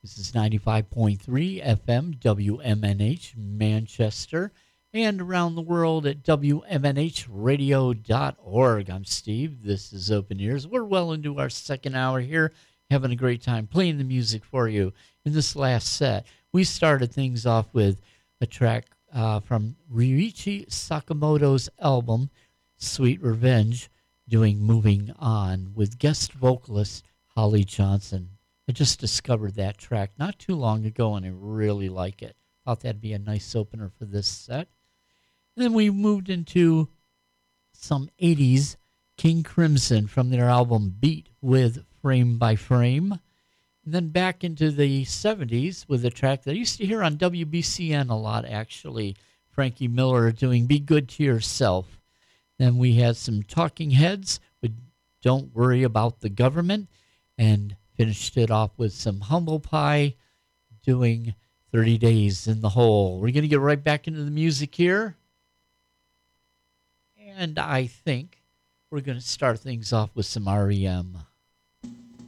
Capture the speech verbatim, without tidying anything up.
This is ninety-five point three F M W M N H Manchester and around the world at W M N H radio dot org. I'm Steve. This is Open Ears. We're well into our second hour here, having a great time playing the music for you. In this last set, we started things off with a track uh, from Ryuichi Sakamoto's album, Sweet Revenge, doing Moving On with guest vocalist Holly Johnson. I just discovered that track not too long ago, and I really like it. Thought that'd be a nice opener for this set. And then we moved into some eighties King Crimson from their album Beat with Frame by Frame. And then back into the seventies with a track that I used to hear on W B C N a lot, actually. Frankie Miller doing Be Good to Yourself. Then we had some Talking Heads with Don't Worry About the Government, and finished it off with some Humble Pie doing thirty days in the Hole. We're going to get right back into the music here. And I think we're going to start things off with some R E M.